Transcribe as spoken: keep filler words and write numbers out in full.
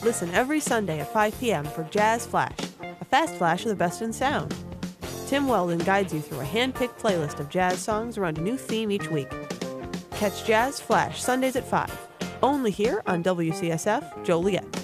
Listen every Sunday at five p.m. for Jazz Flash, a fast flash of the best in sound. Tim Weldon guides you through a hand-picked playlist of jazz songs around a new theme each week. Catch Jazz Flash Sundays at five, only here on W C S F Joliet.